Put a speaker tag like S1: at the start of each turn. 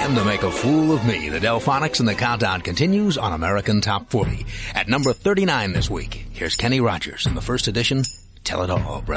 S1: time to make a fool of me. The Delphonics and the countdown continues on American Top 40. At number 39 this week, here's Kenny Rogers in the first edition, Tell It All, Brother.